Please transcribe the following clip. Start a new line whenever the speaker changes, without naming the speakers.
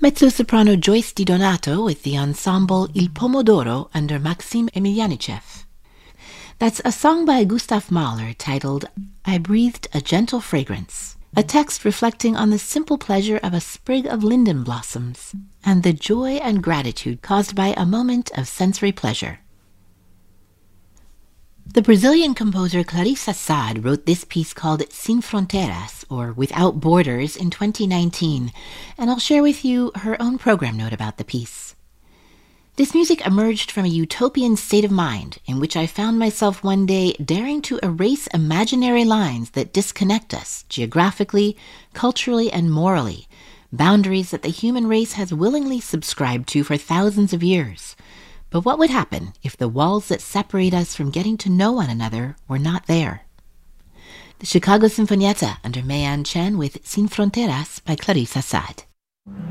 Mezzo-soprano Joyce Di Donato with the ensemble Il Pomodoro under Maxim Emelianichev. That's a song by Gustav Mahler titled I Breathed a Gentle Fragrance, a text reflecting on the simple pleasure of a sprig of linden blossoms and the joy and gratitude caused by a moment of sensory pleasure. The Brazilian composer Clarissa Assad wrote this piece called Sin Fronteiras, or Without Borders, in 2019, and I'll share with you her own program note about the piece. This music emerged from a utopian state of mind in which I found myself one day daring to erase imaginary lines that disconnect us geographically, culturally, and morally, boundaries that the human race has willingly subscribed to for thousands of years. But what would happen if the walls that separate us from getting to know one another were not there? The Chicago Sinfonietta under Mei An Chen with Sin Fronteiras by Clarissa Assad.